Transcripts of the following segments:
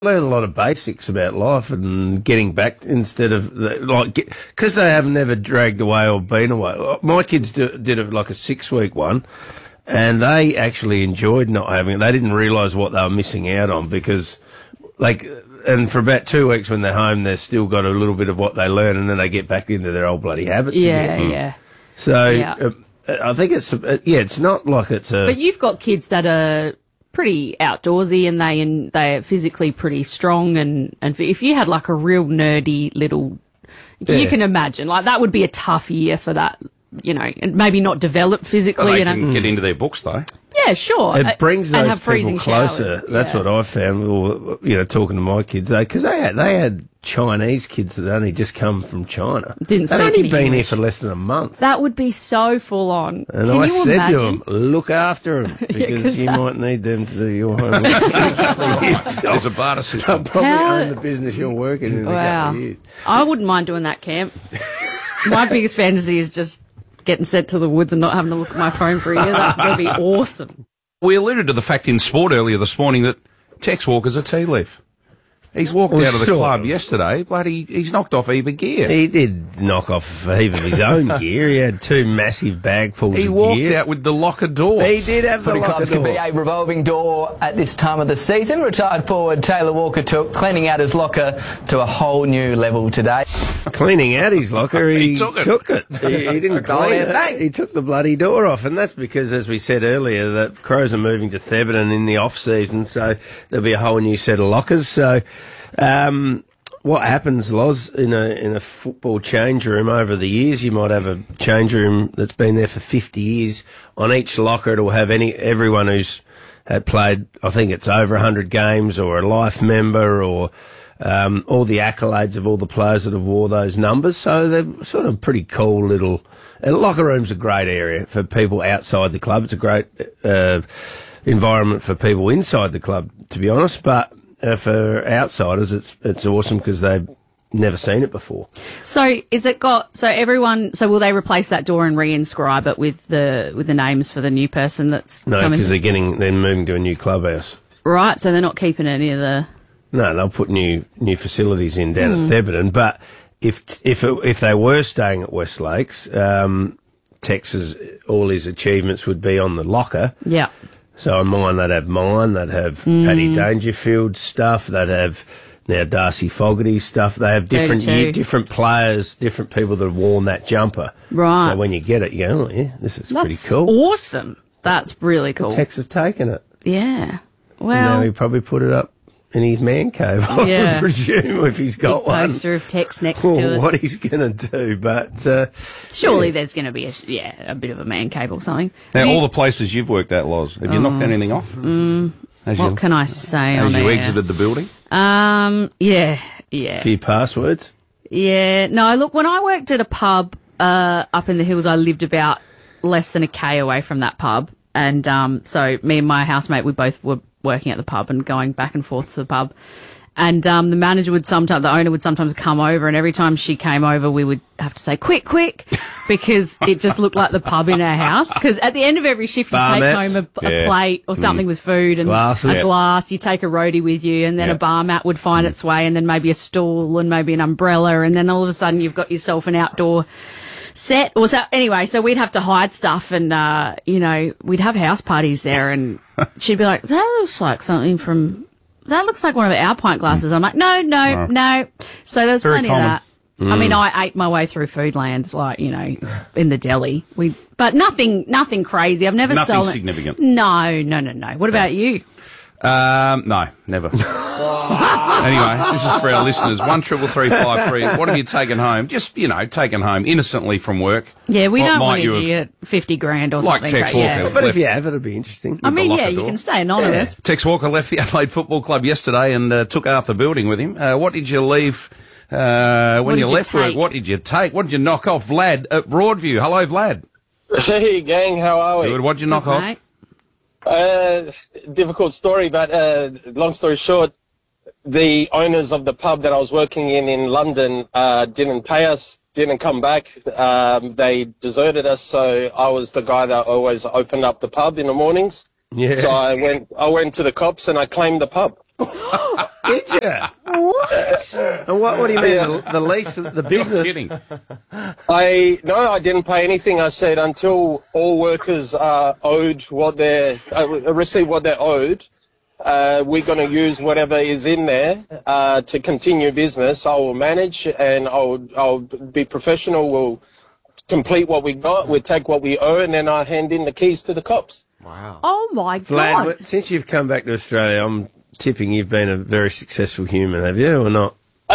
Learn a lot of basics about life and getting back instead of because they have never dragged away or been away. My kids did it like a 6-week one, and they actually enjoyed not having it. They didn't realise what they were missing out on because, and for about 2 weeks when they're home, they've still got a little bit of what they learn, and then they get back into their old bloody habits again. Yeah. So I think it's not like it's a. But you've got kids that are pretty outdoorsy and they're physically pretty strong and if you had like a real nerdy little, you can imagine like that would be a tough year for that, and maybe not develop physically. Well, they can get into their books though. Yeah, sure. It brings and those have freezing people closer. showers. That's what I found. Talking to my kids, because they had Chinese kids that only just come from China. Didn't speak They'd only been English. here for less than a month. That would be so full on. And Can I you said imagine? to them, look after them because you might need them to do your homework. There's a barter I'll system. probably own the business you're working in a couple of years. I wouldn't mind doing that camp. My biggest fantasy is just getting sent to the woods and not having to look at my phone for a year. That'd be awesome. We alluded to the fact in sport earlier this morning that Tex Walker's a tea leaf. He's walked out of the club yesterday. He's knocked off heap of gear. He did knock off a heap of his own gear. He had 2 massive bagfuls of gear. He walked out with the locker door. He did have the Footy locker clubs door. could be a revolving door at this time of the season. Retired forward Taylor Walker took cleaning out his locker to a whole new level today. Cleaning out his locker, he took it. He didn't clean it. it. He took the bloody door off, and that's because, as we said earlier, that Crows are moving to Thebarton in the off-season, so there'll be a whole new set of lockers. So what happens, Loz, in a football change room over the years, you might have a change room that's been there for 50 years. On each locker, it'll have everyone who's had played, I think it's over 100 games, or a life member, or all the accolades of all the players that have wore those numbers. So they're sort of pretty cool little. Locker room's a great area for people outside the club. It's a great environment for people inside the club, to be honest. But for outsiders, it's awesome because they've never seen it before. So will they replace that door and reinscribe it with the names for the new person that's No, coming? because they're moving to a new clubhouse. Right, so they're not keeping any of the. No, they'll put new facilities in down at Thebarton. But if they were staying at West Lakes, Texas, all his achievements would be on the locker. Yeah. So on mine, they'd have Paddy Dangerfield stuff. They'd have now Darcy Fogarty stuff. They have different players, different people that have worn that jumper. Right. So when you get it, you go, oh yeah, this is pretty That's cool. awesome. That's really cool. Texas taken it. Yeah. Now Well, he probably put it up in his man cave, I would presume, if he's got big one. poster of Tex next to it. What he's going to do, but Surely there's going to be a bit of a man cave or something. Now, all the places you've worked at, Loz, have you knocked anything off? What can I say on As you air? exited the building? Yeah. few passwords. Yeah. No, look, when I worked at a pub up in the hills, I lived about less than a K away from that pub. And so me and my housemate, we both were working at the pub and going back and forth to the pub. And the owner would sometimes come over, and every time she came over, we would have to say, quick, because it just looked like the pub in our house. Because at the end of every shift, you take home a plate or something with food and a glass. You take a roadie with you, and then a bar mat would find its way, and then maybe a stool and maybe an umbrella, and then all of a sudden you've got yourself an outdoor set. Or so, anyway, so we'd have to hide stuff, and we'd have house parties there, and she'd be like, that looks like one of our pint glasses. I'm like, no. So there's plenty of that. I mean, I ate my way through Foodland, in the deli. But nothing crazy. I've never stolen. Nothing significant. No. What about you? No, never. Anyway, this is for our listeners. 133353. What have you taken home? Just, taken home innocently from work. Yeah, we don't want you to get 50 grand or something. Like Tex Walker. But if you have, it'll be interesting. I mean, you can stay anonymous. Tex Walker left the Adelaide Football Club yesterday and took Arthur Building with him. What did you leave when you left work? What did you take? What did you knock off? Vlad at Broadview. Hello, Vlad. Hey, gang, how are we? Good. What did you knock off? Mate. Difficult story, but long story short, the owners of the pub that I was working in London didn't pay us, didn't come back. They deserted us, so I was the guy that always opened up the pub in the mornings. Yeah. So I went to the cops and I claimed the pub. Did you? What? And what do you mean, the lease, the business? You're kidding. I didn't pay anything. I said until all workers are owed what receive what they're owed, we're going to use whatever is in there to continue business. I will manage and I'll be professional. We'll complete what we got. We'll take what we owe, and then I hand in the keys to the cops. Wow. Oh, my God. Vlad, since you've come back to Australia, I'm tipping you've been a very successful human, have you, or not?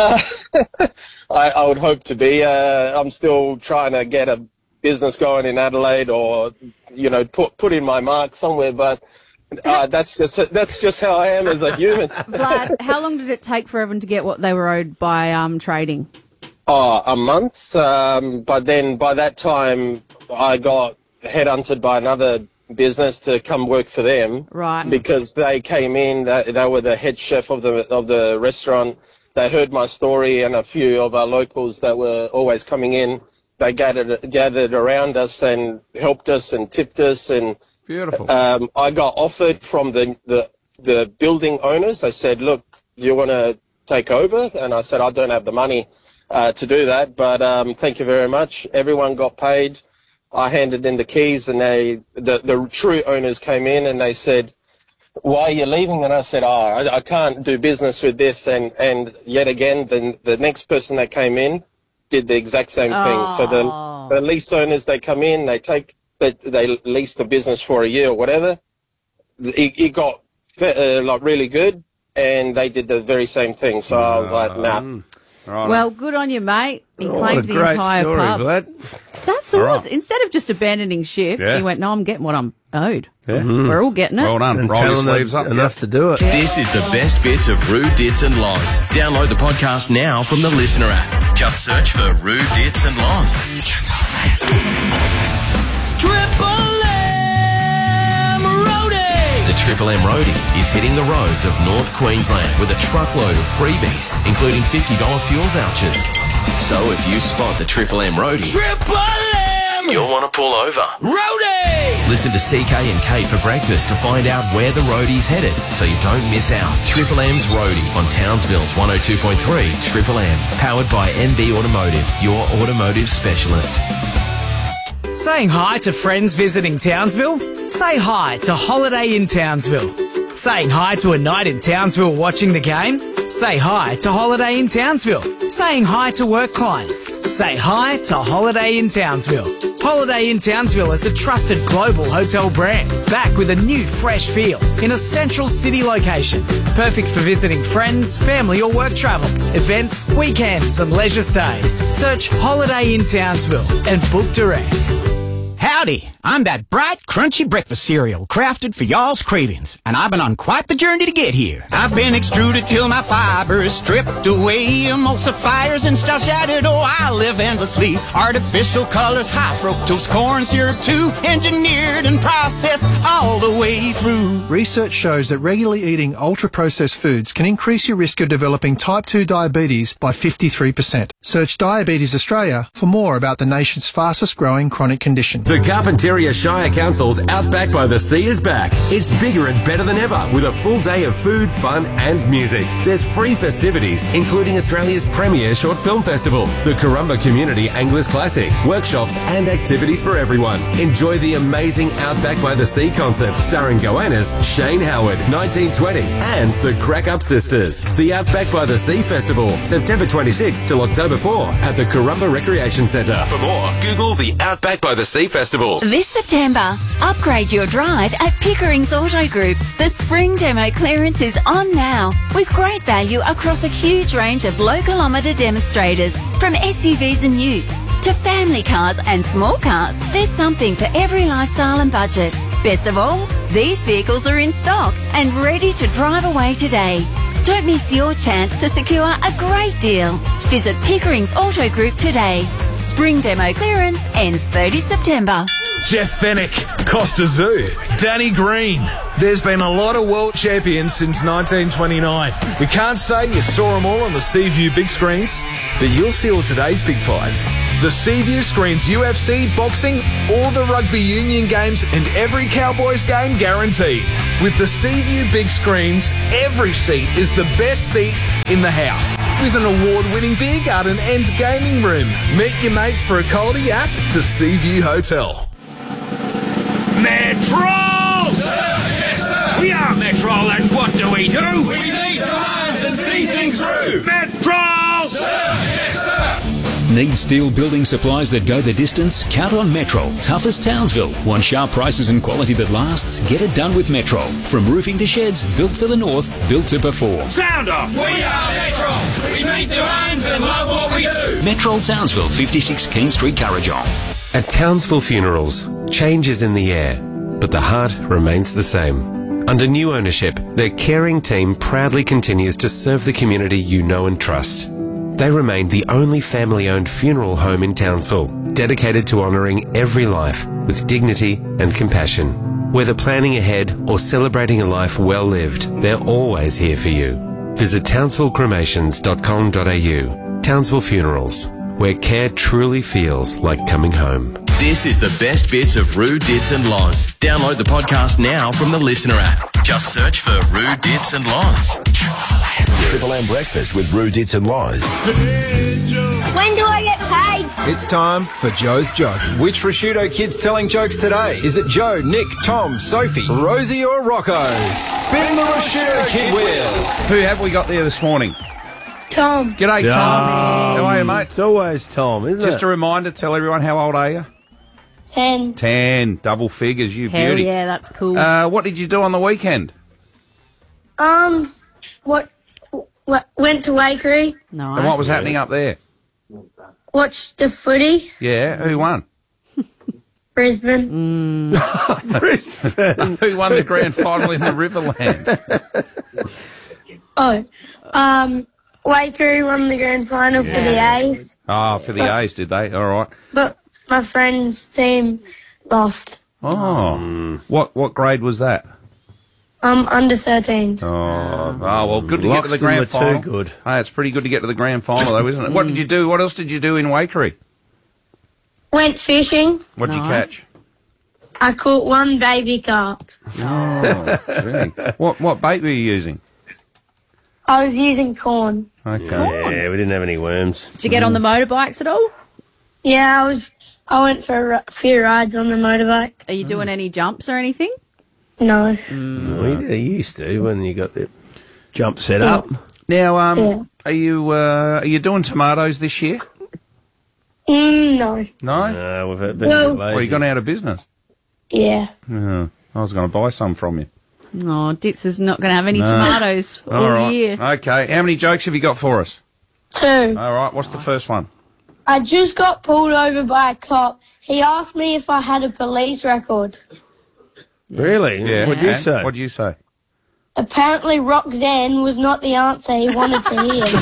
I would hope to be. I'm still trying to get a business going in Adelaide, or put in my mark somewhere. But that's just how I am as a human. Vlad, how long did it take for everyone to get what they were owed by trading? A month. But then by that time, I got headhunted by another business to come work for them. Right. Because they came in, they were the head chef of the restaurant. They heard my story, and a few of our locals that were always coming in, they gathered around us and helped us and tipped us. And Beautiful. I got offered from the building owners. They said, look, do you want to take over? And I said, I don't have the money to do that, but thank you very much. Everyone got paid. I handed in the keys, and the true owners came in and they said, why are you leaving? And I said, I can't do business with this. And yet again, the next person that came in did the exact same thing. So the lease owners, they come in, they lease the business for a year or whatever. It got really good, and they did the very same thing. So I was like, nah. Right. Well, good on you, mate. He claimed the great entire story, pub. Vlad. That's awesome. Instead of just abandoning ship, he went, no, I'm getting what I'm owed. Yeah. We're all getting it. Well done. And Roll your telling them sleeves up. enough to do it. This is the best bits of Rude Dits and Loz. Download the podcast now from the Listener app. Just search for Rude Dits and Loz. The Triple M Roadie is hitting the roads of North Queensland with a truckload of freebies, including $50 fuel vouchers. So if you spot the Triple M Roadie, you'll want to pull over. Roadie! Listen to CK and Kate for breakfast to find out where the roadie's headed, so you don't miss out. Triple M's Roadie on Townsville's 102.3 Triple M. Powered by MB Automotive, your automotive specialist. Saying hi to friends visiting Townsville? Say hi to Holiday Inn Townsville. Saying hi to a night in Townsville watching the game? Say hi to Holiday Inn Townsville. Saying hi to work clients? Say hi to Holiday Inn Townsville. Holiday Inn Townsville is a trusted global hotel brand, back with a new fresh feel in a central city location. Perfect for visiting friends, family or work travel, events, weekends and leisure stays. Search Holiday Inn Townsville and book direct. Howdy, I'm that bright, crunchy breakfast cereal crafted for y'all's cravings, and I've been on quite the journey to get here. I've been extruded till my fiber is stripped away, emulsifiers and stuff shattered, oh, I live endlessly. Artificial colors, high fructose corn syrup too, engineered and processed all the way through. Research shows that regularly eating ultra-processed foods can increase your risk of developing type 2 diabetes by 53%. Search Diabetes Australia for more about the nation's fastest growing chronic condition. The Carpentaria Shire Council's Outback by the Sea is back. It's bigger and better than ever with a full day of food, fun and music. There's free festivities, including Australia's premier short film festival, the Currumba Community Anglers Classic, workshops and activities for everyone. Enjoy the amazing Outback by the Sea concert starring Goannas, Shane Howard, 1920 and the Crack Up Sisters. The Outback by the Sea Festival, September 26th till October 4 at the Currumba Recreation Centre. For more, Google the Outback by the Sea Festival. This September, upgrade your drive at Pickering's Auto Group. The spring demo clearance is on now, with great value across a huge range of low-kilometre demonstrators. From SUVs and utes to family cars and small cars, there's something for every lifestyle and budget. Best of all, these vehicles are in stock and ready to drive away today. Don't miss your chance to secure a great deal. Visit Pickering's Auto Group today. Spring demo clearance ends 30 September. Jeff Fennick, Costa Zoo. Danny Green. There's been a lot of world champions since 1929. We can't say you saw them all on the Seaview big screens, but you'll see all today's big fights. The Seaview screens UFC, boxing, all the rugby union games and every Cowboys game guaranteed. With the Seaview big screens, every seat is the best seat in the house. With an award-winning beer garden and gaming room. Meet your mates for a coldie at the Seaview Hotel. Metro! Yes, sir. We are Metro, and what do? We need commands and see things through. Metro! Yes, sir. Need steel building supplies that go the distance? Count on Metro. Tough as Townsville. Want sharp prices and quality that lasts? Get it done with Metro. From roofing to sheds, built for the north, built to perform. Sound off! We are Metro. We meet demands and love what we do. Metro Townsville, 56 King Street, Currajong. At Townsville Funerals, change is in the air, but the heart remains the same. Under new ownership, their caring team proudly continues to serve the community you know and trust. They remain the only family-owned funeral home in Townsville, dedicated to honouring every life with dignity and compassion. Whether planning ahead or celebrating a life well lived, they're always here for you. Visit townsvillecremations.com.au. Townsville Funerals, where care truly feels like coming home. This is the best bits of Roo, Dits and Loz. Download the podcast now from the Listener app. Just search for Roo, Dits and Loz. Triple M Breakfast with Roo, Dits and Loz. When do I get paid? It's time for Joe's Joke. Which prosciutto kid's telling jokes today? Is it Joe, Nick, Tom, Sophie, Rosie or Rocco? Spin the prosciutto kid wheel. Who have we got there this morning? Tom. G'day, Tom. How are you, mate? It's always Tom, isn't it? Just a reminder, tell everyone, how old are you? 10. 10. Double figures, you Hell beauty. yeah, that's cool. What did you do on the weekend? Went to Wakery. Nice. And what was happening up there? Watched the footy. Yeah, who won? Brisbane. Brisbane. Who won the grand final in the Riverland? Wakery won the grand final for the A's. Oh, for the A's, did they? All right. But my friend's team lost. Oh. What grade was that? Under 13s. Oh, well, good to get to the grand final. Too good. Hey, it's pretty good to get to the grand final, though, isn't it? What did you do? What else did you do in Wakery? Went fishing. What did you catch? I caught one baby carp. Oh, gee. What bait were you using? I was using corn. Okay. Yeah, we didn't have any worms. Did you get on the motorbikes at all? Yeah, I went for a few rides on the motorbike. Are you doing any jumps or anything? No. No, you used to when you got the jump set up. Now, are you doing tomatoes this year? No. No? No, we've been a bit lazy. Well, you gone out of business? Yeah. I was going to buy some from you. Oh, Ditz is not going to have any tomatoes all year. Okay. How many jokes have you got for us? 2. All right. What's the first one? I just got pulled over by a cop. He asked me if I had a police record. Really? Yeah. What'd you say? What'd you say? Apparently Roxanne was not the answer he wanted to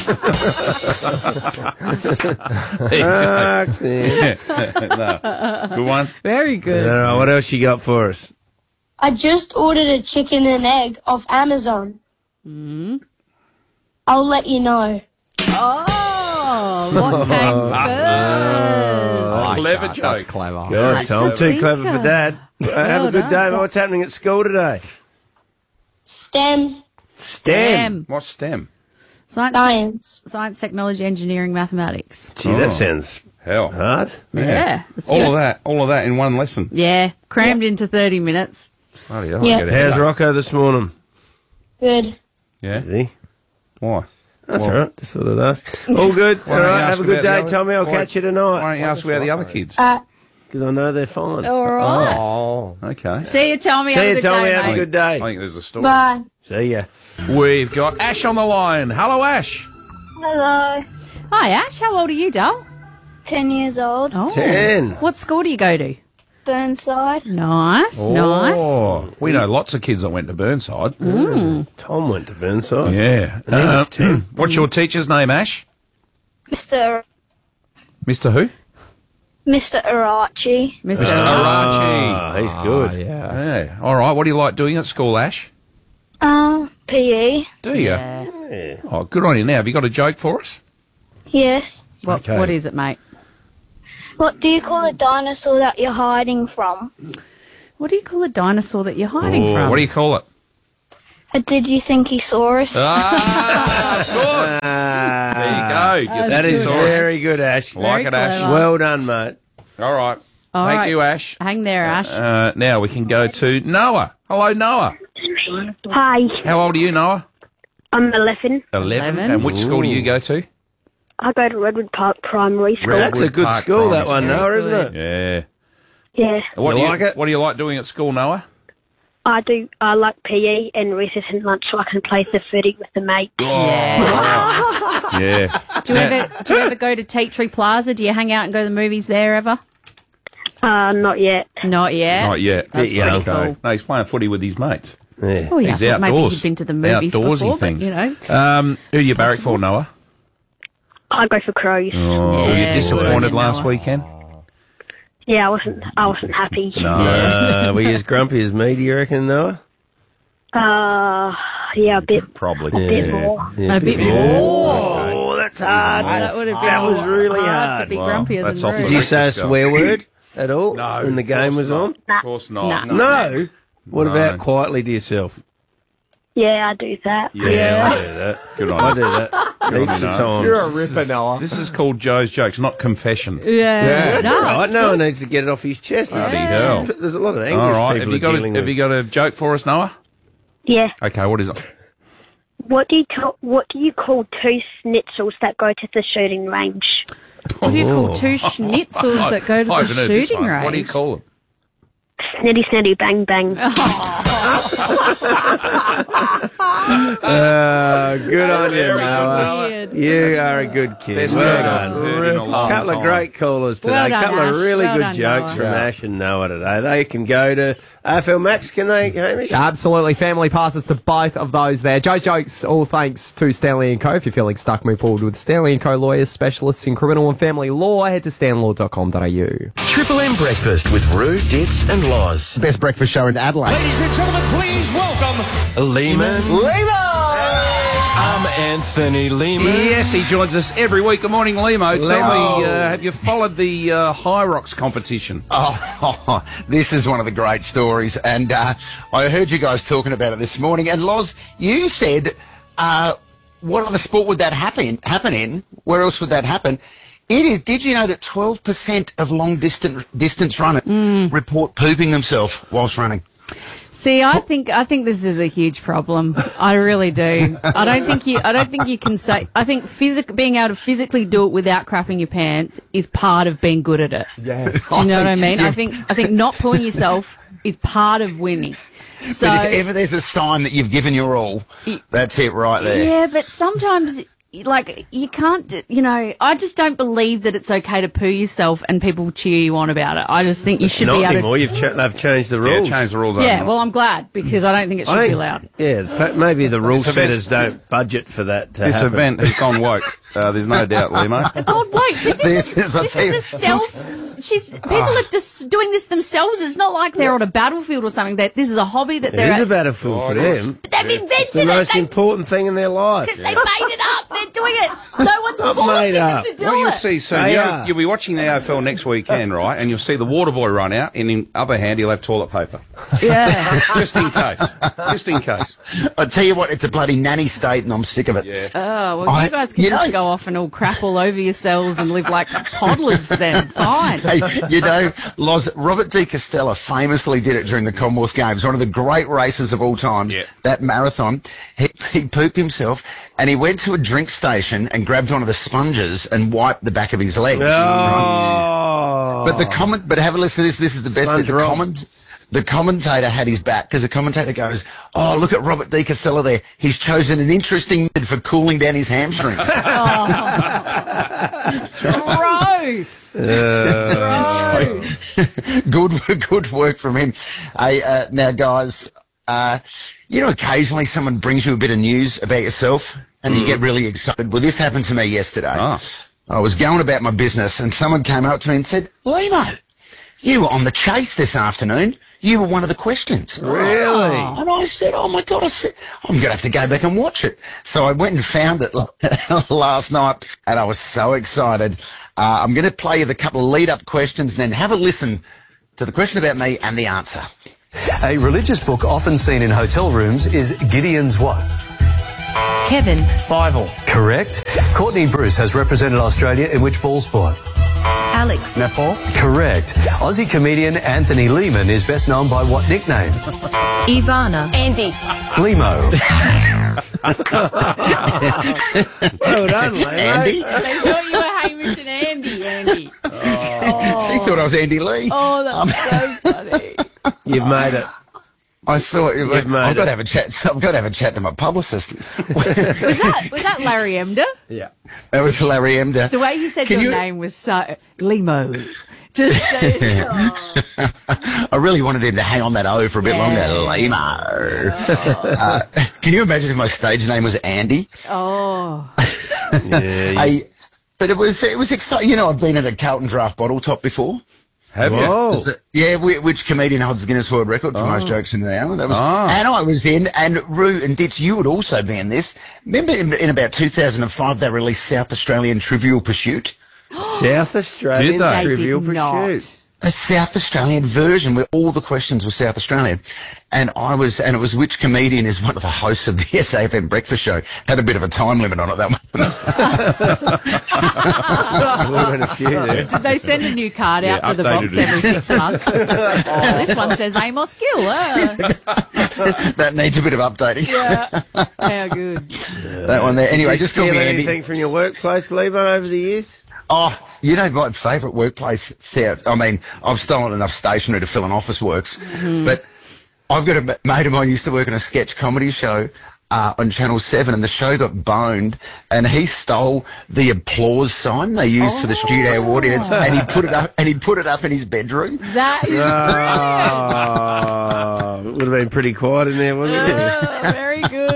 hear. Roxanne. No. Good one. Very good. All right, what else you got for us? I just ordered a chicken and egg off Amazon. I'll let you know. Oh, what came first? Clever joke. That's clever. Good, Tom. Too clever for Dad. Have a good day. What's happening at school today? STEM. STEM. What's STEM? Science. Technology, engineering, mathematics. Gee, that sounds hell hard. Yeah. All of that in one lesson. Yeah, crammed into 30 minutes. Bloody hell, Yeah. I get a How's headache. Rocco this morning? Good. Yeah. Is he? Why? That's all right. Just thought I'd ask. All good. Why All don't you right. ask Have a good about the day, other- Tommy. I'll why- catch you tonight. Why don't you ask about the other kids? Because I know they're fine. All right. Oh. Okay. See you, Tommy. See Have a you, good Tommy. day, Have a mate. good day. I think there's a story. Bye. See ya. We've got Ash on the line. Hello, Ash. Hello. Hi, Ash. How old are you, Dal? 10 years old. Oh. 10. What school do you go to? Burnside. Nice, nice. Oh, we know lots of kids that went to Burnside. Tom went to Burnside. Yeah. And he was 10. What's your teacher's name, Ash? Mr. Mr. Who? Mr. Arachi. Mr. Arachi. Oh, he's good. Yeah. All right. What do you like doing at school, Ash? PE. Do you? Yeah. Oh, good on you. Now, have you got a joke for us? Yes. What is it, mate? What do you call a dinosaur that you're hiding from? What do you call a dinosaur that you're hiding from? What do you call it? A did you think he saw us? Of course. There you go. That is very good, Ash. Like it, Ash. Well done, mate. All right. All Thank right. you, Ash. Hang there, Ash. Now we can go to Noah. Hello, Noah. Hi, How old are you, Noah? I'm 11. 11. And which school do you go to? I go to Redwood Park Primary School. That's a good Park school, that Primary one, School. Noah, isn't it? Yeah. Yeah. What You do you like it? What do you like doing at school, Noah? I like PE and recess and lunch so I can play the footy with the mates. Yeah. Do you ever go to Tea Tree Plaza? Do you hang out and go to the movies there ever? Not yet. Not yet. Not yet. That's pretty cool. No, he's playing footy with his mates. Yeah. Oh, yeah. He's I thought maybe outdoors. he'd been to the movies Outdoorsy before, things. but, you know. Who you barrack for, Noah? I go for Crows. Oh, were you Yeah, disappointed good on you, last Noah. weekend? Yeah, I wasn't happy. No. Were you as grumpy as me, do you reckon, Noah? Yeah, a bit. Probably. A bit more. Yeah, A bit more. Oh, that's hard. That would have been That was really hard to hard. be Well, grumpier that's than off the rude. Did you say a Breakfast Show. swear word at all No. when the game was on? Of course not. No. What No. about quietly to yourself? Yeah, I do that. Yeah. I do that. Good on I you. do that. Good on Heaps you, of Noah. times. You're a ripper, Noah. This is called Joe's Jokes, not confession. Yeah. That's No, all right. it's No good. one needs to get it off his chest. Bloody hell. There's a lot of English All right. people Have you got dealing have you got a joke for us, Noah? Yeah. Okay. What is it? What do you call two schnitzels that go to the shooting range? What do you call two schnitzels that go to I the haven't heard this shooting one. range? What do you call them? Snitty, snitty, bang, bang. Good on you, Noah. Weird. You are a good kid. Best Well joke done. I've heard in a long Couple of time. great callers today. Well done, Couple of Ash. really Well good done, jokes Noah. from Ash and Noah today. They can go to AFL Max, can they, Hamish? Absolutely. Family passes to both of those there. Joe's Jokes, all thanks to Stanley & Co. If you're feeling stuck, move forward with Stanley & Co. lawyers, specialists in criminal and family law. Head to stanlaw.com.au. Triple M Breakfast with Roo, Ditz and Loz. Best breakfast show in Adelaide. Ladies and gentlemen, please welcome Lehman. I'm Anthony Lehman. Yes, he joins us every week. Good morning, Lemo. Tell Lemo. me, have you followed the High Rocks competition? Oh, this is one of the great stories, and I heard you guys talking about it this morning. And Loz, you said, what other sport would that happen in? Where else would that happen? It is. Did you know that 12% of long distance runners report pooping themselves whilst running? See, I think this is a huge problem. I really do. I don't think you can say. I think being able to physically do it without crapping your pants is part of being good at it. Yeah. Do you know what I mean? I think not pulling yourself is part of winning. So But if ever there's a sign that you've given your all, that's it right there. yeah, but sometimes. Like, you can't, I just don't believe that it's okay to poo yourself and people cheer you on about it. I just think you should Not be able anymore. to... They've changed the rules. Yeah, changed the rules. Yeah, well, I'm glad, because I don't think it should be allowed. Yeah, but maybe the rule This event's- setters don't budget for that to This happen. event has gone woke. There's no doubt, Lemo. God, wait, this is a self... People are just doing this themselves. It's not like they're on a battlefield or something. This is a hobby that It they're... is a battlefield for them. But they've invented It's the it. most important thing in their life. Because they made it up. They're doing it. No one's Not forcing made them up. to do What you'll it. see soon, They are. you'll be watching the AFL next weekend, right? And you'll see the water boy run out, and in other hand, he'll have toilet paper. Yeah. Just in case. Just in case. I tell you what, it's a bloody nanny state, and I'm sick of it. Yeah. Oh, well, you guys can just go off and all crap all over yourselves and live like toddlers then. Fine. Hey, Loz, Robert De Castella famously did it during the Commonwealth Games, one of the great races of all time, that marathon. He pooped himself, and he went to a drink station and grabbed one of the sponges and wiped the back of his legs. Oh. But have a listen to this. This is the best bit. The commentator had his back because the commentator goes, "Oh, look at Robert De Castella there. He's chosen an interesting method for cooling down his hamstrings." Gross. Good work from him. Hey, now, guys, occasionally someone brings you a bit of news about yourself and you get really excited. Well, this happened to me yesterday. I was going about my business and someone came up to me and said, Limo, you were on the chase this afternoon. You were one of the questions. Really? And I said, oh my God, I'm going to have to go back and watch it. So I went and found it last night and I was so excited. I'm going to play you the couple of lead-up questions and then have a listen to the question about me and the answer. A religious book often seen in hotel rooms is Gideon's what? Kevin. Bible. Correct. Courtney Bruce has represented Australia in which ball sport? Alex. Netball. Correct. Aussie comedian Anthony Lehman is best known by what nickname? Ivana. Andy. Limo. Well done, Limo. Andy? They thought you were Hamish and Andy. She thought I was Andy Lee. Oh, that's so funny. You've made it. I thought You've made I've got it. to have a chat. I've got to have a chat to my publicist. Was that Larry Emder? Yeah. That was Larry Emder. The way he said Can your you- name was so Limo. Just I really wanted him to hang on that O for a bit longer. Limo. Can you imagine if my stage name was Andy? oh. But it was exciting. You know, I've been at a Carlton Draft bottle top before. Have you? Whoa. Yeah, which comedian holds the Guinness World Record for most jokes in the hour? That was, and I was in, and Roo and Ditch, you would also be in this. Remember in about 2005 they released South Australian Trivial Pursuit? South Australian Did they? Trivial They did not. Pursuit. A South Australian version where all the questions were South Australian. And it was which comedian is one of the hosts of the SAFM breakfast show. Had a bit of a time limit on it, that one. Would have been a few there. Did they send a new card out Yeah, for the box updated it. every 6 months? This one says Amos Gill. That needs a bit of updating. Yeah. How good. That one there. Anyway, Did you just call steal me Andy. anything from your workplace, Lebo, over the years? Oh, you know, my favourite workplace, I mean, I've stolen enough stationery to fill an office works, but I've got a mate of mine who used to work on a sketch comedy show on Channel 7, and the show got boned, and he stole the applause sign they used for the studio audience, and he put it up in his bedroom. That is It would have been pretty quiet in there, wasn't it? very good.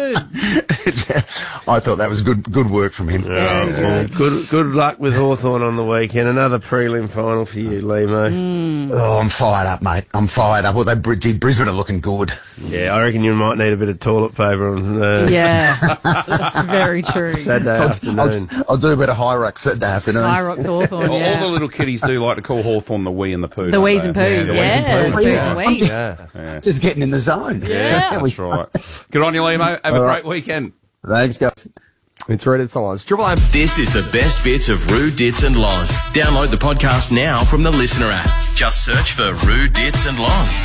I thought that was good work from him. Well, good luck with Hawthorn on the weekend. Another prelim final for you, Limo. Oh, I'm fired up, mate. I'm fired up. Well, Brisbane are looking good. Yeah, I reckon you might need a bit of toilet paper on Yeah, that's very true. Saturday afternoon. I'll do a bit of high rock Saturday afternoon. High Rocks Hawthorn, All yeah. the little kiddies do like to call Hawthorn the wee and the poo. The don't Wees they? and Poos, the yeah. Wees and Poos Poos. and I'm Wees. Yeah. just getting in the zone. Yeah. That's right. Good on you, Limo. Have a great weekend. Thanks, guys. It's Red It's Lies. Triple M. This is the best bits of Roo, Dits and Loz. Download the podcast now from the Listener app. Just search for Roo, Dits and Loz.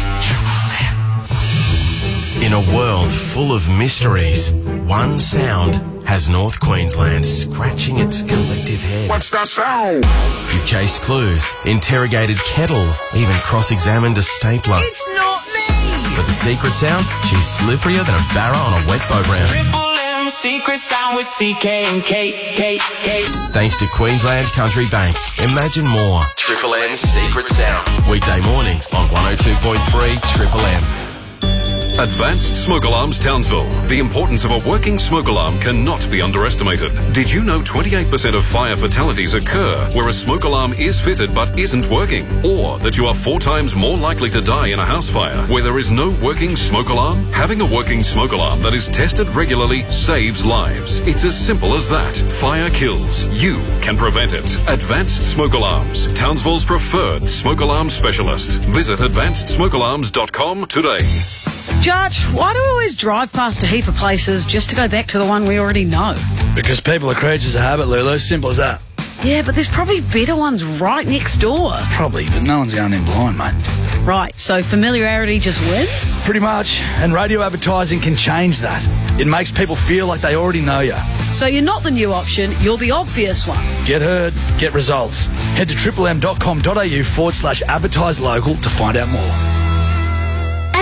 In a world full of mysteries, one sound has North Queensland scratching its collective head. What's that sound? You've chased clues, interrogated kettles, even cross-examined a stapler. It's not me! But the secret sound? She's slipperier than a barra on a wet boat round. Triple M secret sound with CK and K. Thanks to Queensland Country Bank. Imagine more. Triple M's Secret Sound. Weekday mornings on 102.3 Triple M. Advanced Smoke Alarms Townsville. The importance of a working smoke alarm cannot be underestimated. Did you know 28% of fire fatalities occur where a smoke alarm is fitted but isn't working? Or that you are 4 times more likely to die in a house fire where there is no working smoke alarm? Having a working smoke alarm that is tested regularly saves lives. It's as simple as that. Fire kills. You can prevent it. Advanced Smoke Alarms. Townsville's preferred smoke alarm specialist. Visit advancedsmokealarms.com today. Judge, why do we always drive past a heap of places just to go back to the one we already know? Because people are creatures of habit, Lulu. Simple as that. Yeah, but there's probably better ones right next door. Probably, but no one's going in blind, mate. Right, so familiarity just wins? Pretty much. And radio advertising can change that. It makes people feel like they already know you. So you're not the new option, you're the obvious one. Get heard, get results. Head to triplem.com.au/advertise local to find out more.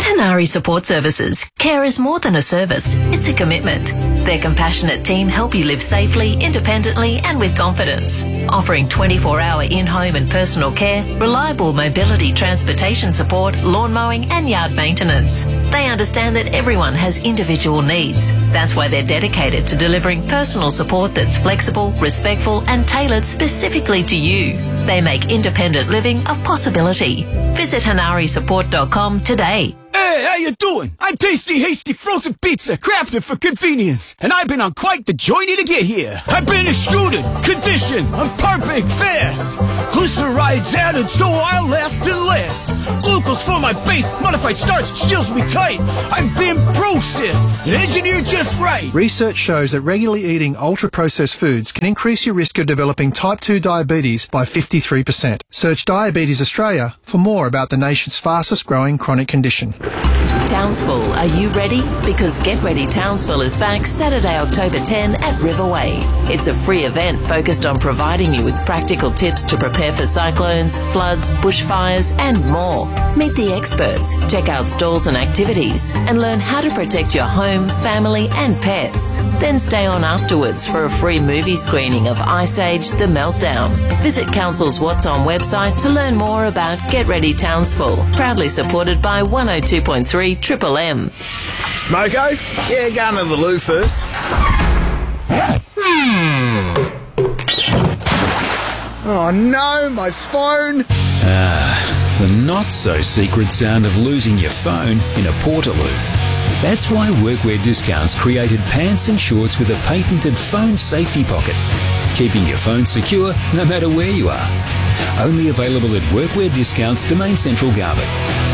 At Hanari Support Services, care is more than a service, it's a commitment. Their compassionate team help you live safely, independently and with confidence. Offering 24-hour in-home and personal care, reliable mobility transportation support, lawn mowing and yard maintenance. They understand that everyone has individual needs. That's why they're dedicated to delivering personal support that's flexible, respectful and tailored specifically to you. They make independent living a possibility. Visit hanarisupport.com today. Hey, how you doing? I'm Tasty Hasty Frozen Pizza, crafted for convenience, and I've been on quite the journey to get here. I've been extruded, conditioned, I'm perfect fast. Glycerides added so I'll last and last. Glucose for my base, modified starch seals me tight. I've been processed and engineered just right. Research shows that regularly eating ultra-processed foods can increase your risk of developing type 2 diabetes by 53%. Search Diabetes Australia for more about the nation's fastest growing chronic condition. Townsville, are you ready? Because Get Ready Townsville is back Saturday, October 10 at Riverway. It's a free event focused on providing you with practical tips to prepare for cyclones, floods, bushfires and more. Meet the experts, check out stalls and activities and learn how to protect your home, family and pets. Then stay on afterwards for a free movie screening of Ice Age: The Meltdown. Visit Council's What's On website to learn more about Get Ready Townsville. Proudly supported by 102.3 Triple M. Smoko? Yeah, going to the loo first. Oh no, my phone! The not-so-secret sound of losing your phone in a portaloo. That's why Workwear Discounts created pants and shorts with a patented phone safety pocket, keeping your phone secure no matter where you are. Only available at Workwear Discounts, Domain Central, Garbutt.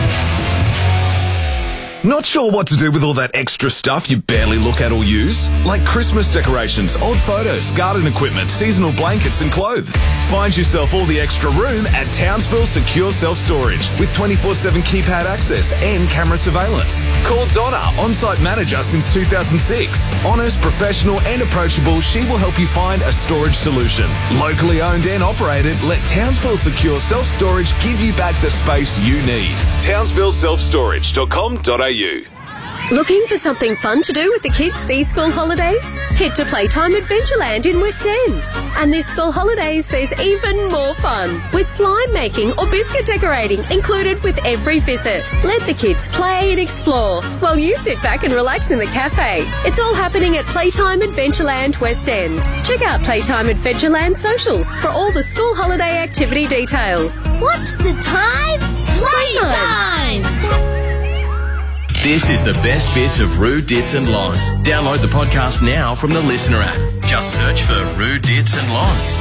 Not sure what to do with all that extra stuff you barely look at or use? Like Christmas decorations, old photos, garden equipment, seasonal blankets and clothes. Find yourself all the extra room at Townsville Secure Self-Storage with 24/7 keypad access and camera surveillance. Call Donna, on-site manager since 2006. Honest, professional and approachable, she will help you find a storage solution. Locally owned and operated, let Townsville Secure Self-Storage give you back the space you need. TownsvilleSelfStorage.com.au. Looking for something fun to do with the kids these school holidays? Head to Playtime Adventureland in West End. And this school holidays, there's even more fun, with slime making or biscuit decorating included with every visit. Let the kids play and explore while you sit back and relax in the cafe. It's all happening at Playtime Adventureland West End. Check out Playtime Adventureland socials for all the school holiday activity details. What's the time? Playtime! This is the best bits of Roo, Dits and Loz. Download the podcast now from the Listener app. Just search for Roo, Dits and Loz.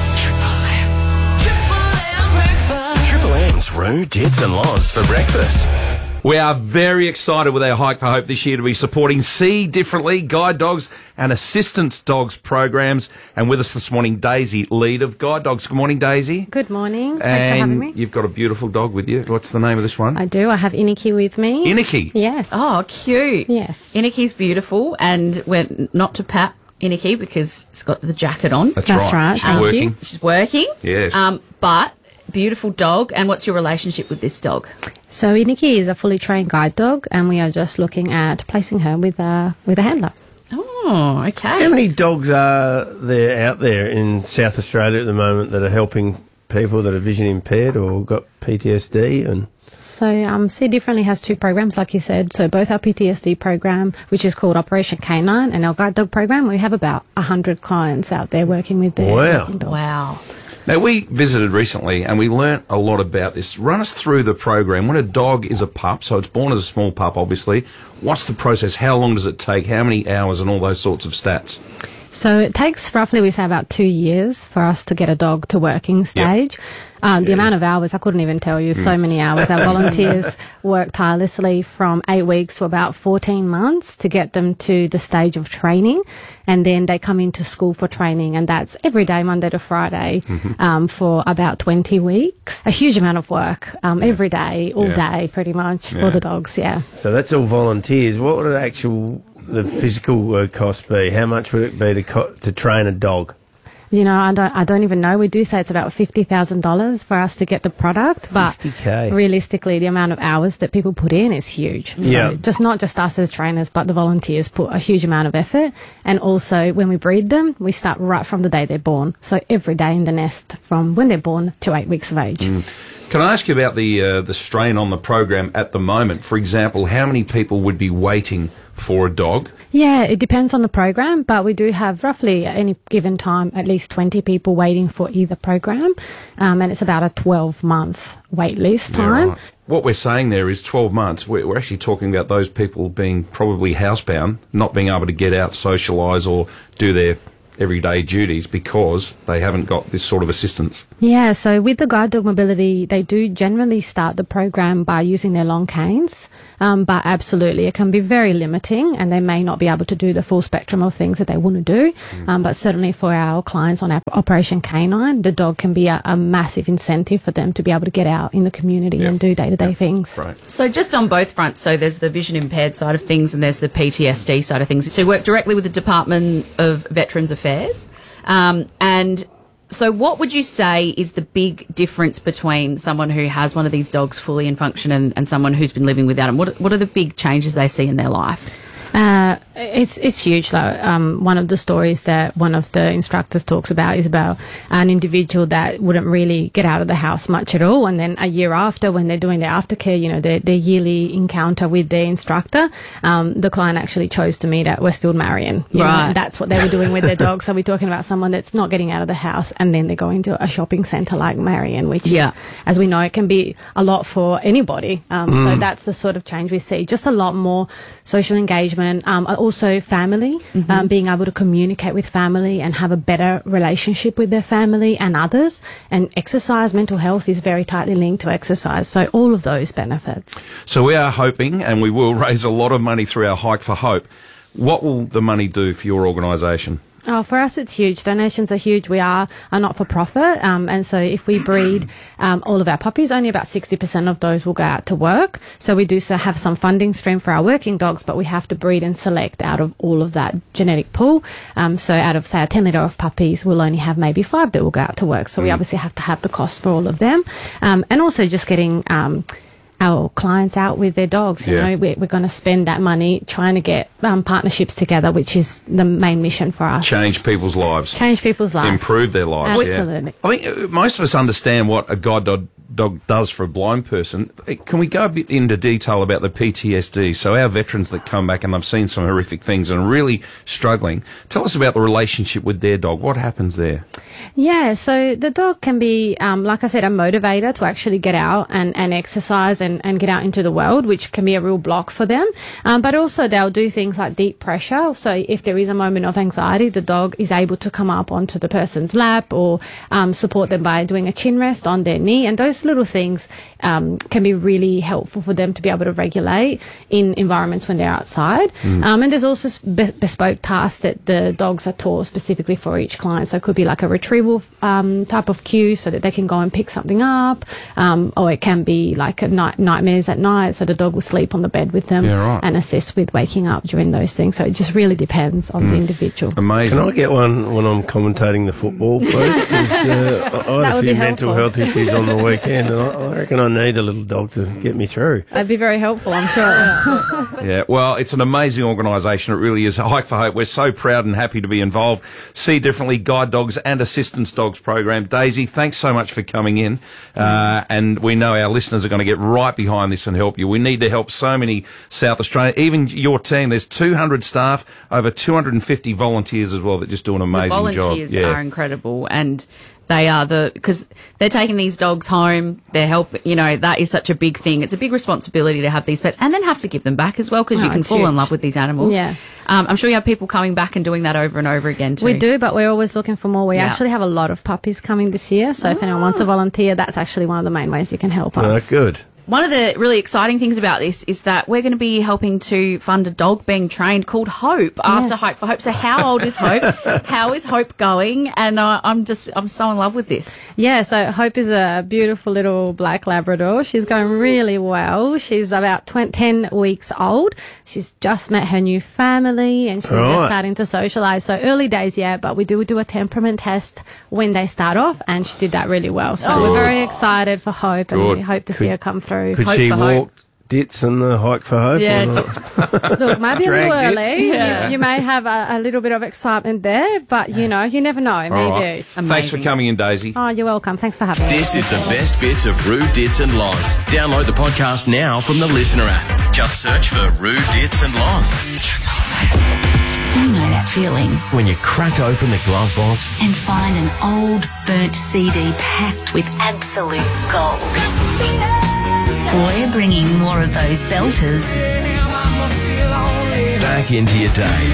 Triple M's Roo, Dits and Loz for breakfast. We are very excited with our Hike for Hope this year to be supporting See Differently, guide dogs and assistance dogs programs. And with us this morning, Daisy, lead of Guide Dogs. Good morning, Daisy. Good morning. Thanks for having me. You've got a beautiful dog with you. What's the name of this one? I do. I have Iniki with me. Iniki? Yes. Oh, cute. Yes. Iniki's beautiful, and we're not to pat Iniki because it's got the jacket on. That's right. She's working. She's working. Yes. But beautiful dog. And what's your relationship with this dog? So Iniki is a fully trained guide dog, and we are just looking at placing her with a handler. Oh, okay. How many dogs are there out there in South Australia at the moment that are helping people that are vision impaired or got PTSD? And So See Differently has two programs, like you said. So both our PTSD program, which is called Operation Canine, and our guide dog program, we have about 100 clients out there working with their working dogs. Wow. Now, we visited recently and we learnt a lot about this. Run us through the program. When a dog is a pup, so it's born as a small pup, obviously, what's the process? How long does it take? How many hours and all those sorts of stats? So it takes roughly, we say, about 2 years for us to get a dog to working stage. The amount of hours, I couldn't even tell you, so many hours. Our volunteers work tirelessly from 8 weeks to about 14 months to get them to the stage of training. And then they come into school for training, and that's every day, Monday to Friday, for about 20 weeks. A huge amount of work, every day, all day, pretty much, for the dogs, So that's all volunteers. What would the physical cost be? How much would it be to train a dog? You know, I don't even know. We do say it's about $50,000 for us to get the product, but 50K. realistically, the amount of hours that people put in is huge. Yeah. So just not just us as trainers, but the volunteers put a huge amount of effort. And also, when we breed them, we start right from the day they're born. So every day in the nest from when they're born to 8 weeks of age. Can I ask you about the strain on the program at the moment? For example, how many people would be waiting for a dog? Yeah, it depends on the program, but we do have roughly at any given time at least 20 people waiting for either program, and it's about a 12-month wait list time. Right. What we're saying there is 12 months. We're actually talking about those people being probably housebound, not being able to get out, socialise or do their everyday duties because they haven't got this sort of assistance. Yeah, so with the guide dog mobility, they do generally start the program by using their long canes, but absolutely it can be very limiting and they may not be able to do the full spectrum of things that they want to do, but certainly for our clients on Operation Canine, the dog can be a massive incentive for them to be able to get out in the community and do day-to-day things. Right. So just on both fronts, so there's the vision impaired side of things and there's the PTSD side of things. So you work directly with the Department of Veterans Affairs. And so what would you say is the big difference between someone who has one of these dogs fully in function and someone who's been living without them? What are the big changes they see in their life? It's huge though. One of the stories that one of the instructors talks about is about an individual that wouldn't really get out of the house much at all, and then a year after, when they're doing their aftercare, you know, their yearly encounter with their instructor, the client actually chose to meet at Westfield Marion. You know, and that's what they were doing with their dog. So we're talking about someone that's not getting out of the house and then they're going to a shopping centre like Marion, which is, as we know, it can be a lot for anybody. So that's the sort of change we see. Just a lot more social engagement, also family, being able to communicate with family and have a better relationship with their family and others. And exercise, mental health is very tightly linked to exercise. So all of those benefits. So we are hoping, and we will raise a lot of money through our Hike for Hope. What will the money do for your organisation? Oh, for us, it's huge. Donations are huge. We are a not-for-profit, and so if we breed all of our puppies, only about 60% of those will go out to work. So we do have some funding stream for our working dogs, but we have to breed and select out of all of that genetic pool. So out of, say, a 10 litre of puppies, we'll only have maybe 5 that will go out to work. So we obviously have to have the cost for all of them. And also just getting our clients out with their dogs. You know, we're going to spend that money trying to get partnerships together, which is the main mission for us. Change people's lives. Change people's lives. Improve their lives. Absolutely. Yeah. I think most of us understand what a guide dog does for a blind person. Can we go a bit into detail about the PTSD? So our veterans that come back and they've seen some horrific things and are really struggling, tell us about the relationship with their dog. What happens there? Yeah, so the dog can be, like I said, a motivator to actually get out and exercise and get out into the world, which can be a real block for them. But also they'll do things like deep pressure. So if there is a moment of anxiety, the dog is able to come up onto the person's lap or support them by doing a chin rest on their knee. And those little things can be really helpful for them to be able to regulate in environments when they're outside. And there's also bespoke tasks that the dogs are taught specifically for each client. So it could be like a retrieval type of cue so that they can go and pick something up, or it can be like a nightmares at night, so the dog will sleep on the bed with them and assist with waking up during those things. So it just really depends on the individual. Amazing. Can I get one when I'm commentating the football, please? 'Cause, I had a few mental health issues on the weekend, and I reckon I need a little dog to get me through. That'd be very helpful, I'm sure. Yeah, well, it's an amazing organisation. It really is. Hike for Hope. We're so proud and happy to be involved. See Differently Guide Dogs and Assistance Dogs program. Daisy, thanks so much for coming in. And we know our listeners are going to get right behind this and help you. We need to help so many South Australia, even your team. There's 200 staff, over 250 volunteers as well that just do an amazing job. The volunteers are incredible, and they are because they're taking these dogs home, they're helping, that is such a big thing. It's a big responsibility to have these pets and then have to give them back as well, because you can fall in love with these animals. Yeah. I'm sure you have people coming back and doing that over and over again too. We do, but we're always looking for more. We actually have a lot of puppies coming this year, so if anyone wants to volunteer, that's actually one of the main ways you can help us. Good. one of the really exciting things about this is that we're going to be helping to fund a dog being trained called Hope after Yes. Hope for Hope. So how old is Hope? How is Hope going? And I'm so in love with this. Yeah, so Hope is a beautiful little black Labrador. She's going really well. She's about 10 weeks old. She's just met her new family and she's just starting to socialise. So early days, yeah, but we do a temperament test when they start off, and she did that really well. So we're very excited for Hope, and we hope to see her come through. Could Hope she for walk Hope. Dits and the hike for Hope? Yeah, or not? Look, maybe a Drag little dits? early. Yeah. You may have a little bit of excitement there, but you never know. All Maybe. right. Thanks for coming in, Daisy. Oh, you're welcome. Thanks for having me. This is the best bits of Roo, Dits and Loz. Download the podcast now from the Listener app. Just search for Roo, Dits and Loz. You know that feeling When you crack open the glove box, and find an old burnt CD packed with absolute gold. We're bringing more of those belters back into your day.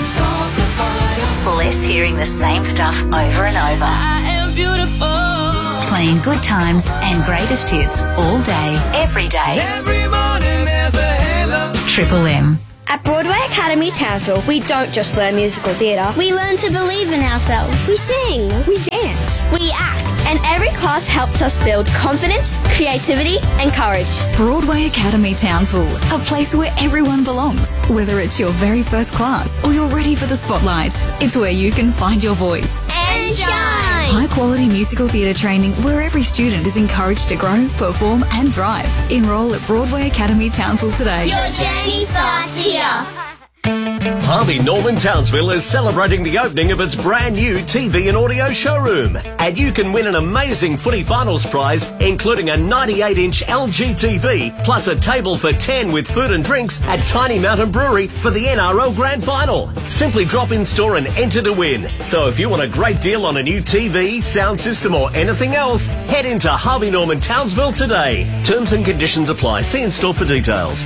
less hearing the same stuff over and over. I am beautiful. Playing good times and greatest hits all day, every day. Every morning there's a halo. Triple M. At Broadway Academy Townsville, we don't just learn musical theatre. We learn to believe in ourselves. We sing. We dance. We act. And every class helps us build confidence, creativity, and courage. Broadway Academy Townsville, a place where everyone belongs. Whether it's your very first class or you're ready for the spotlight, it's where you can find your voice. And shine! High quality musical theatre training where every student is encouraged to grow, perform and thrive. Enrol at Broadway Academy Townsville today. Your journey starts here. Harvey Norman Townsville is celebrating the opening of its brand new TV and audio showroom. And you can win an amazing footy finals prize, including a 98-inch LG TV, plus a table for 10 with food and drinks at Tiny Mountain Brewery for the NRL Grand Final. Simply drop in store and enter to win. So if you want a great deal on a new TV, sound system or anything else, head into Harvey Norman Townsville today. Terms and conditions apply. See in store for details.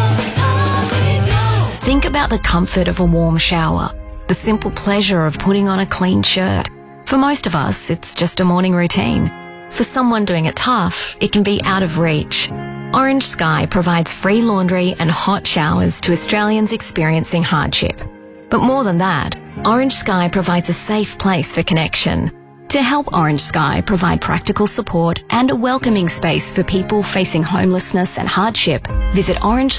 Think about the comfort of a warm shower, the simple pleasure of putting on a clean shirt. For most of us, it's just a morning routine. For someone doing it tough, it can be out of reach. Orange Sky provides free laundry and hot showers to Australians experiencing hardship. But more than that, Orange Sky provides a safe place for connection. To help Orange Sky provide practical support and a welcoming space for people facing homelessness and hardship, visit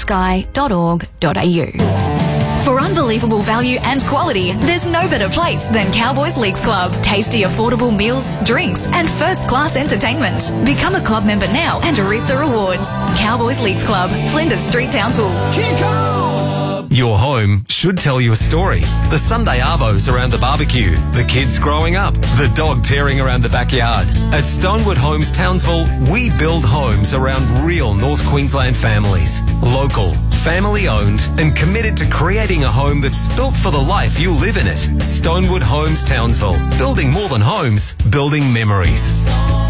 orangesky.org.au. For unbelievable value and quality, there's no better place than Cowboys Leagues Club. Tasty, affordable meals, drinks, and first-class entertainment. Become a club member now and reap the rewards. Cowboys Leagues Club, Flinders Street, Townsville. Kick on! Your home should tell you a story. The Sunday arvos around the barbecue, the kids growing up, the dog tearing around the backyard. At Stonewood Homes Townsville, we build homes around real North Queensland families. Local, family-owned, and committed to creating a home that's built for the life you live in it. Stonewood Homes Townsville. Building more than homes, building memories.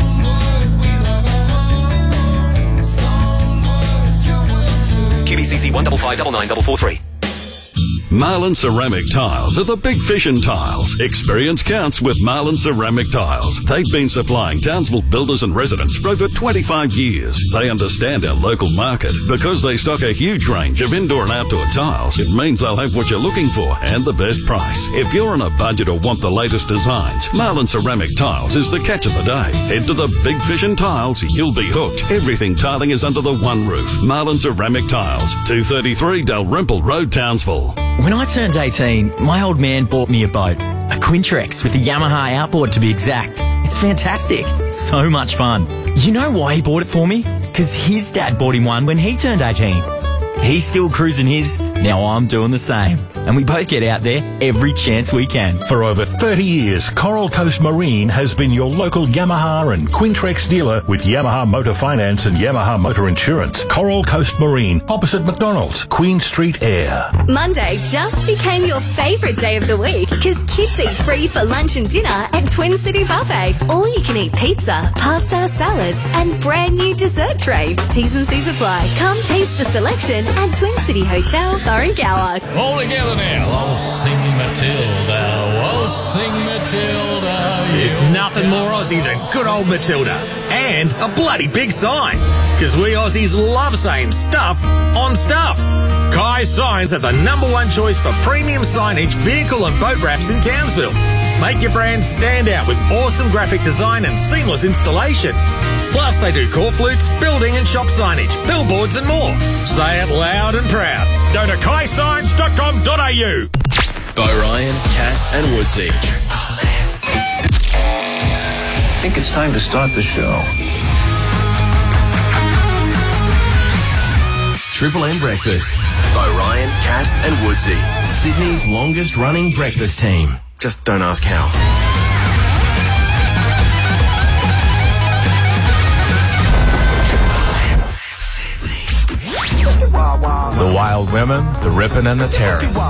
QBCC 1559943. Marlin Ceramic Tiles are the big fishin' tiles. Experience counts with Marlin Ceramic Tiles. They've been supplying Townsville builders and residents for over 25 years. They understand our local market. Because they stock a huge range of indoor and outdoor tiles, it means they'll have what you're looking for and the best price. If you're on a budget or want the latest designs, Marlin Ceramic Tiles is the catch of the day. Head to the big fishin' tiles, you'll be hooked. Everything tiling is under the one roof. Marlin Ceramic Tiles, 233 Dalrymple Road, Townsville. When I turned 18, my old man bought me a boat. A Quintrex with a Yamaha outboard to be exact. It's fantastic. So much fun. You know why he bought it for me? Because his dad bought him one when he turned 18. He's still cruising his, now I'm doing the same. And we both get out there every chance we can. For over 30 years, Coral Coast Marine has been your local Yamaha and Quintrex dealer with Yamaha Motor Finance and Yamaha Motor Insurance. Coral Coast Marine, opposite McDonald's, Queen Street Air. Monday just became your favourite day of the week because kids eat free for lunch and dinner at Twin City Buffet. All you can eat pizza, pasta, salads, and brand new dessert tray. T's and C's apply. Come taste the selection at Twin City Hotel, Barrengower. All together now. Oh, sing Matilda. Oh, sing Matilda. There's nothing more Aussie than good old Matilda. And a bloody big sign. Because we Aussies love saying stuff on stuff. Kai Signs are the #1 choice for premium signage, vehicle and boat wraps in Townsville. Make your brand stand out with awesome graphic design and seamless installation. Plus, they do corflutes, building and shop signage, billboards and more. Say it loud and proud. Go to kaisigns.com.au. Bo Ryan, Kat and Woodsy. I think it's time to start the show. Triple M Breakfast. Bo Ryan, Kat and Woodsy. Sydney's longest running breakfast team. Just don't ask how. The wild women, the ripping and the tearing.